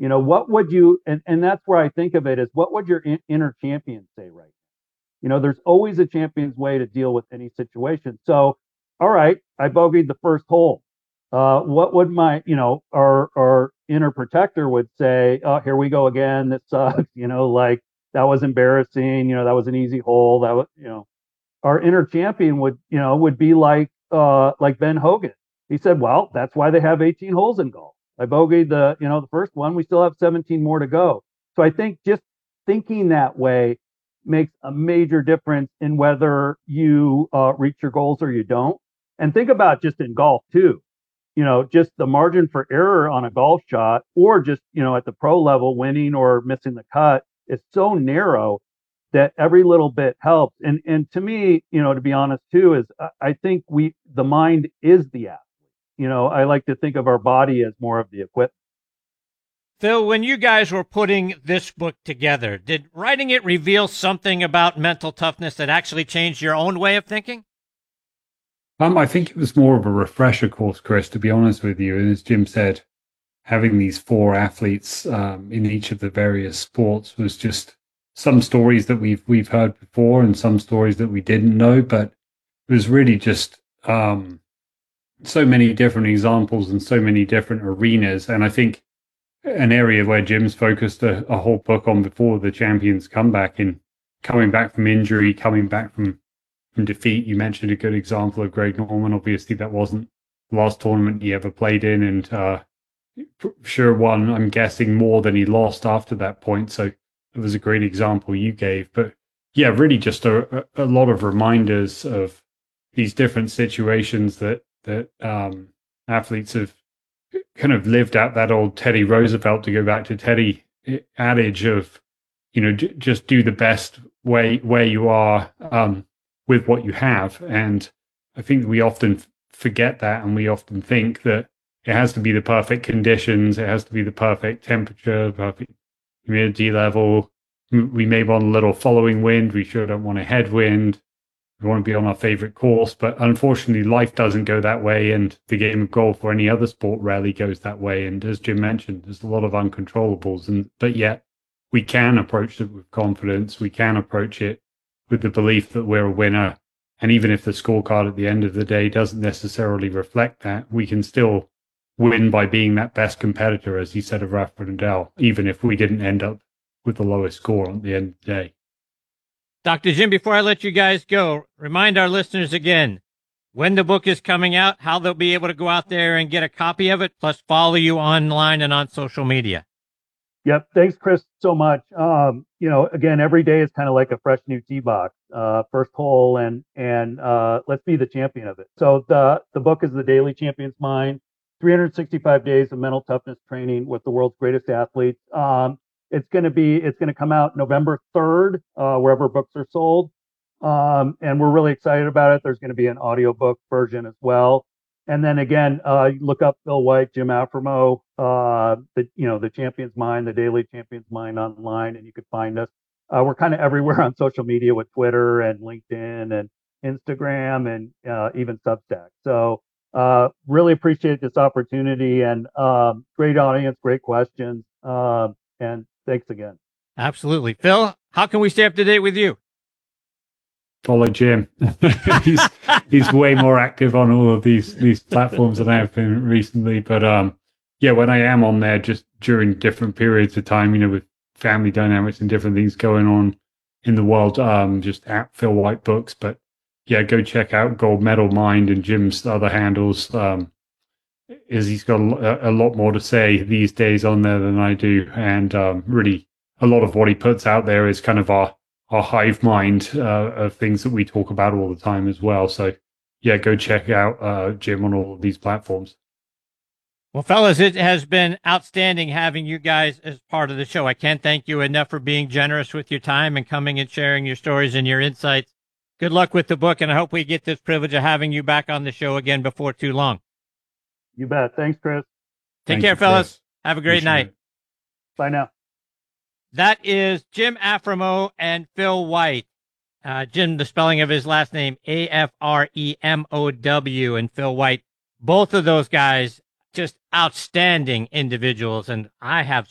What would you, and that's where I think of it is what would your inner champion say right now? There's always a champion's way to deal with any situation. So, all right, I bogeyed the first hole. What would our inner protector would say, oh, here we go again. This sucks, like that was embarrassing. That was an easy hole. That was, our inner champion would be like Ben Hogan. He said, well, that's why they have 18 holes in golf. I bogeyed the first one. We still have 17 more to go. So I think just thinking that way makes a major difference in whether you reach your goals or you don't. And think about just in golf too. Just the margin for error on a golf shot, or just at the pro level, winning or missing the cut is so narrow that every little bit helps. And to me, to be honest too, is I think the mind is the athlete. I like to think of our body as more of the equipment. Phil, when you guys were putting this book together, did writing it reveal something about mental toughness that actually changed your own way of thinking? I think it was more of a refresher course, Chris, to be honest with you. And as Jim said, having these four athletes in each of the various sports was just some stories that we've heard before and some stories that we didn't know, but it was really just so many different examples and so many different arenas. And I think an area where Jim's focused a whole book on before the champions comeback, in coming back from injury, coming back from defeat. You mentioned a good example of Greg Norman. Obviously, that wasn't the last tournament he ever played in, and sure won, I'm guessing, more than he lost after that point. So it was a great example you gave. But yeah, really just a lot of reminders of these different situations that athletes have kind of lived out that old Teddy Roosevelt, to go back to Teddy, adage of, just do the best where you are with what you have. And I think we often forget that, and we often think that it has to be the perfect conditions, it has to be the perfect temperature, perfect humidity level. We may want a little following wind, we sure don't want a headwind. We want to be on our favorite course, but unfortunately life doesn't go that way, and the game of golf or any other sport rarely goes that way. And as Jim mentioned, there's a lot of uncontrollables, but yet we can approach it with confidence. We can approach it with the belief that we're a winner. And even if the scorecard at the end of the day doesn't necessarily reflect that, we can still win by being that best competitor, as he said of Rafa Nadal, even if we didn't end up with the lowest score at the end of the day. Dr. Jim, before I let you guys go, remind our listeners again when the book is coming out, how they'll be able to go out there and get a copy of it, plus follow you online and on social media. Yep. Thanks, Chris, so much. Again, every day is kind of like a fresh new tee box, first hole, and let's be the champion of it. So the book is The Daily Champion's Mind, 365 days of mental toughness training with the world's greatest athletes. It's going to come out November 3rd, wherever books are sold. And we're really excited about it. There's going to be an audiobook version as well. And then again, look up Phil White, Jim Afremow, the Champion's Mind, the Daily Champion's Mind online, and you can find us. We're kind of everywhere on social media with Twitter and LinkedIn and Instagram and even Substack. So really appreciate this opportunity, and great audience, great questions, and thanks again. Absolutely. Phil, how can we stay up to date with you? Follow Jim. he's way more active on all of these platforms than I have been recently. But when I am on there, just during different periods of time, with family dynamics and different things going on in the world, just at Phil White Books. But yeah, go check out Gold Medal Mind and Jim's other handles. Is he's got a lot more to say these days on there than I do, and really a lot of what he puts out there is kind of our hive mind of things that we talk about all the time as well. So yeah, go check out Jim on all of these platforms. Well, fellas, it has been outstanding having you guys as part of the show. I can't thank you enough for being generous with your time and coming and sharing your stories and your insights. Good luck with the book, and I hope we get this privilege of having you back on the show again before too long. You bet. Thanks, Chris. Take care, fellas. Have a great night. Bye now. That is Jim Afremow and Phil White. Jim, the spelling of his last name, Afremow, and Phil White. Both of those guys, just outstanding individuals. And I have